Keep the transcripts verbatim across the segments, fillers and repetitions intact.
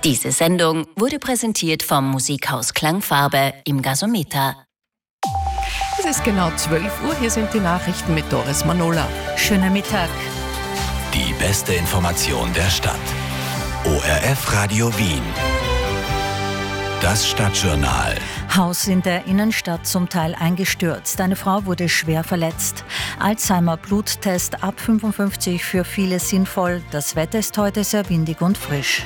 Diese Sendung wurde präsentiert vom Musikhaus Klangfarbe im Gasometer. Es ist genau zwölf Uhr, hier sind die Nachrichten mit Doris Manola. Schönen Mittag. Die beste Information der Stadt. O R F Radio Wien. Das Stadtjournal. Haus in der Innenstadt zum Teil eingestürzt. Eine Frau wurde schwer verletzt. Alzheimer-Bluttest ab fünfundfünfzig für viele sinnvoll. Das Wetter ist heute sehr windig und frisch.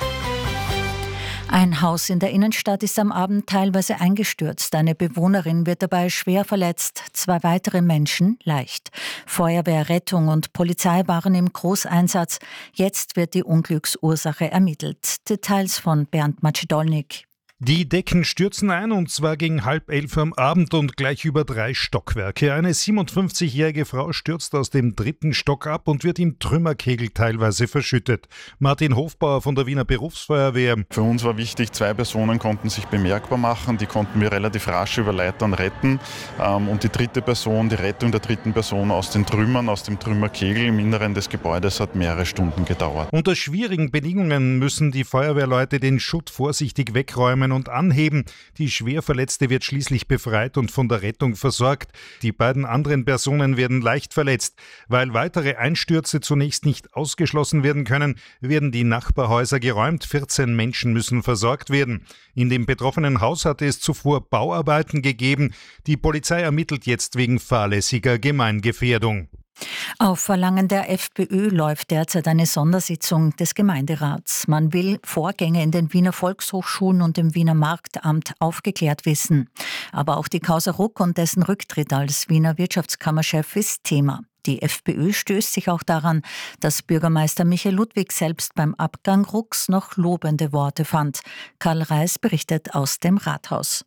Ein Haus in der Innenstadt ist am Abend teilweise eingestürzt. Eine Bewohnerin wird dabei schwer verletzt, zwei weitere Menschen leicht. Feuerwehr, Rettung und Polizei waren im Großeinsatz. Jetzt wird die Unglücksursache ermittelt. Details von Bernd Macedolnik. Die Decken stürzen ein, und zwar gegen halb elf am Abend und gleich über drei Stockwerke. Eine siebenundfünfzigjährige Frau stürzt aus dem dritten Stock ab und wird im Trümmerkegel teilweise verschüttet. Martin Hofbauer von der Wiener Berufsfeuerwehr. Für uns war wichtig, zwei Personen konnten sich bemerkbar machen, die konnten wir relativ rasch über Leitern retten. Und die dritte Person, die Rettung der dritten Person aus den Trümmern, aus dem Trümmerkegel im Inneren des Gebäudes hat mehrere Stunden gedauert. Unter schwierigen Bedingungen müssen die Feuerwehrleute den Schutt vorsichtig wegräumen und anheben. Die Schwerverletzte wird schließlich befreit und von der Rettung versorgt. Die beiden anderen Personen werden leicht verletzt. Weil weitere Einstürze zunächst nicht ausgeschlossen werden können, werden die Nachbarhäuser geräumt. vierzehn Menschen müssen versorgt werden. In dem betroffenen Haus hatte es zuvor Bauarbeiten gegeben. Die Polizei ermittelt jetzt wegen fahrlässiger Gemeingefährdung. Auf Verlangen der FPÖ läuft derzeit eine Sondersitzung des Gemeinderats. Man will Vorgänge in den Wiener Volkshochschulen und im Wiener Marktamt aufgeklärt wissen. Aber auch die Causa Ruck und dessen Rücktritt als Wiener Wirtschaftskammerchef ist Thema. Die FPÖ stößt sich auch daran, dass Bürgermeister Michael Ludwig selbst beim Abgang Rucks noch lobende Worte fand. Karl Reis berichtet aus dem Rathaus.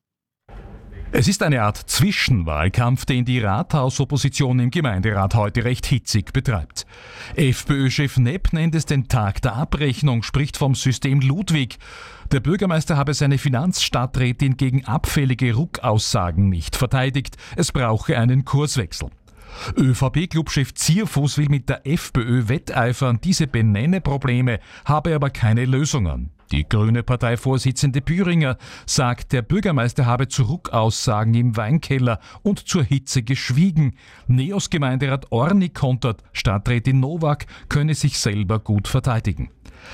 Es ist eine Art Zwischenwahlkampf, den die Rathausopposition im Gemeinderat heute recht hitzig betreibt. FPÖ-Chef Nepp nennt es den Tag der Abrechnung, spricht vom System Ludwig. Der Bürgermeister habe seine Finanzstadträtin gegen abfällige Ruck-Aussagen nicht verteidigt. Es brauche einen Kurswechsel. ÖVP-Clubchef Zierfuß will mit der FPÖ wetteifern. Diese benenne Probleme, habe aber keine Lösungen. Die grüne Parteivorsitzende Bühringer sagt, der Bürgermeister habe zu Ruck-Aussagen im Weinkeller und zur Hitze geschwiegen. Neos-Gemeinderat Orni kontert, Stadträtin Nowak könne sich selber gut verteidigen.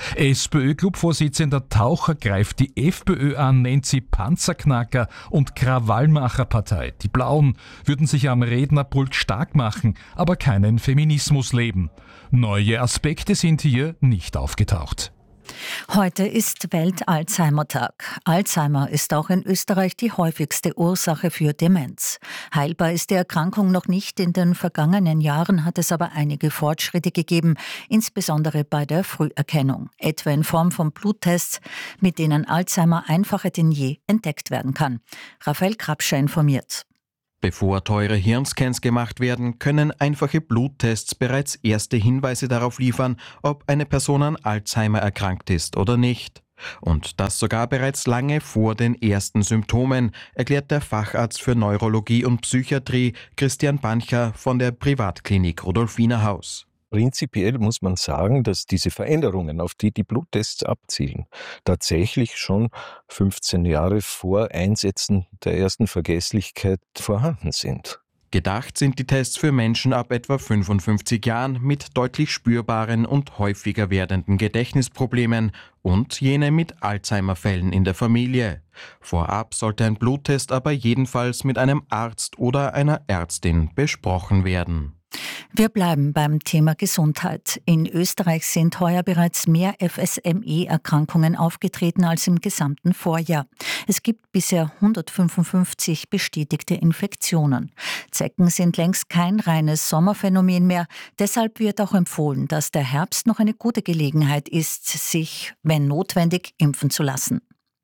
SPÖ-Clubvorsitzender Taucher greift die FPÖ an, nennt sie Panzerknacker und Krawallmacherpartei. Die Blauen würden sich am Rednerpult stark machen, aber keinen Feminismus leben. Neue Aspekte sind hier nicht aufgetaucht. Heute ist Welt-Alzheimer-Tag. Alzheimer ist auch in Österreich die häufigste Ursache für Demenz. Heilbar ist die Erkrankung noch nicht. In den vergangenen Jahren hat es aber einige Fortschritte gegeben, insbesondere bei der Früherkennung, etwa in Form von Bluttests, mit denen Alzheimer einfacher denn je entdeckt werden kann. Raphael Krapscher informiert. Bevor teure Hirnscans gemacht werden, können einfache Bluttests bereits erste Hinweise darauf liefern, ob eine Person an Alzheimer erkrankt ist oder nicht. Und das sogar bereits lange vor den ersten Symptomen, erklärt der Facharzt für Neurologie und Psychiatrie Christian Bancher von der Privatklinik Rudolfiner Haus. Prinzipiell muss man sagen, dass diese Veränderungen, auf die die Bluttests abzielen, tatsächlich schon fünfzehn Jahre vor Einsetzen der ersten Vergesslichkeit vorhanden sind. Gedacht sind die Tests für Menschen ab etwa fünfundfünfzig Jahren mit deutlich spürbaren und häufiger werdenden Gedächtnisproblemen und jene mit Alzheimer-Fällen in der Familie. Vorab sollte ein Bluttest aber jedenfalls mit einem Arzt oder einer Ärztin besprochen werden. Wir bleiben beim Thema Gesundheit. In Österreich sind heuer bereits mehr F S M E-Erkrankungen aufgetreten als im gesamten Vorjahr. Es gibt bisher hundertfünfundfünfzig bestätigte Infektionen. Zecken sind längst kein reines Sommerphänomen mehr. Deshalb wird auch empfohlen, dass der Herbst noch eine gute Gelegenheit ist, sich, wenn notwendig, impfen zu lassen.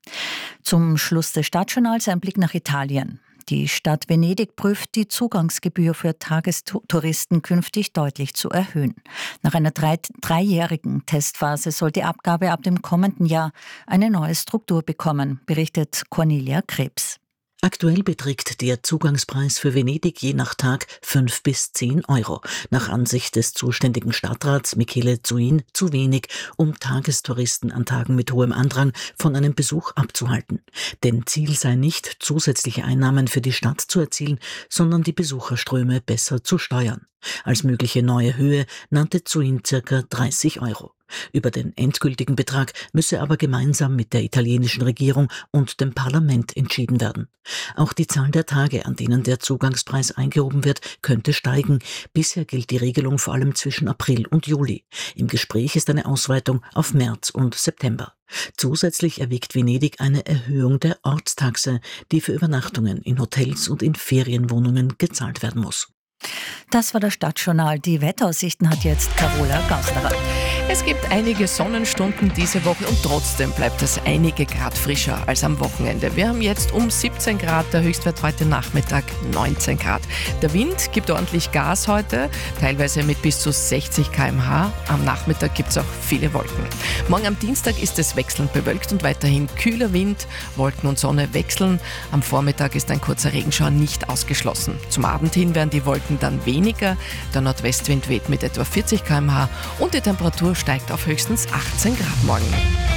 Zum Schluss des Stadtjournals ein Blick nach Italien. Die Stadt Venedig prüft, die Zugangsgebühr für Tagestouristen künftig deutlich zu erhöhen. Nach einer drei, dreijährigen Testphase soll die Abgabe ab dem kommenden Jahr eine neue Struktur bekommen, berichtet Cornelia Krebs. Aktuell beträgt der Zugangspreis für Venedig je nach Tag fünf bis zehn Euro. Nach Ansicht des zuständigen Stadtrats Michele Zuin zu wenig, um Tagestouristen an Tagen mit hohem Andrang von einem Besuch abzuhalten. Denn Ziel sei nicht, zusätzliche Einnahmen für die Stadt zu erzielen, sondern die Besucherströme besser zu steuern. Als mögliche neue Höhe nannte Zuin ca. dreißig Euro. Über den endgültigen Betrag müsse aber gemeinsam mit der italienischen Regierung und dem Parlament entschieden werden. Auch die Zahl der Tage, an denen der Zugangspreis eingehoben wird, könnte steigen. Bisher gilt die Regelung vor allem zwischen April und Juli. Im Gespräch ist eine Ausweitung auf März und September. Zusätzlich erwägt Venedig eine Erhöhung der Ortstaxe, die für Übernachtungen in Hotels und in Ferienwohnungen gezahlt werden muss. Das war das Stadtjournal. Die Wetteraussichten hat jetzt Carola Gausterer. Es gibt einige Sonnenstunden diese Woche und trotzdem bleibt es einige Grad frischer als am Wochenende. Wir haben jetzt um siebzehn Grad, der Höchstwert heute Nachmittag neunzehn Grad. Der Wind gibt ordentlich Gas heute, teilweise mit bis zu sechzig Kilometer pro Stunde. Am Nachmittag gibt es auch viele Wolken. Morgen am Dienstag ist es wechselnd bewölkt und weiterhin kühler Wind. Wolken und Sonne wechseln. Am Vormittag ist ein kurzer Regenschauer nicht ausgeschlossen. Zum Abend hin werden die Wolken dann weniger. Der Nordwestwind weht mit etwa vierzig Kilometer pro Stunde und die Temperatur steigt auf höchstens achtzehn Grad morgen.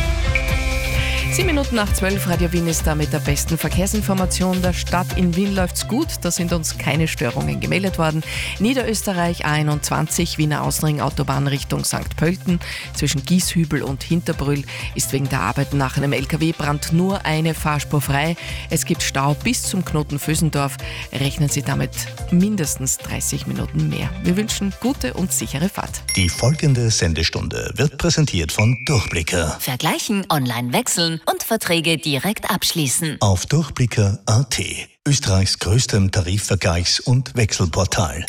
Sieben Minuten nach zwölf, Radio Wien ist da mit der besten Verkehrsinformation der Stadt. In Wien läuft's gut, da sind uns keine Störungen gemeldet worden. Niederösterreich A einundzwanzig, Wiener Außenring Autobahn Richtung Sankt Pölten. Zwischen Gieshübel und Hinterbrühl ist wegen der Arbeiten nach einem L K W-Brand nur eine Fahrspur frei. Es gibt Stau bis zum Knoten Vösendorf. Rechnen Sie damit mindestens dreißig Minuten mehr. Wir wünschen gute und sichere Fahrt. Die folgende Sendestunde wird präsentiert von Durchblicker. Vergleichen, online wechseln und Verträge direkt abschließen. Auf durchblicker punkt a t, Österreichs größtem Tarifvergleichs- und Wechselportal.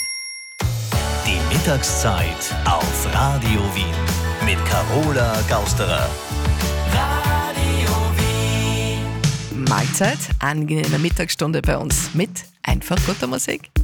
Die Mittagszeit auf Radio Wien mit Carola Gausterer. Radio Wien. Mahlzeit, angenehme Mittagsstunde bei uns mit einfach guter Musik.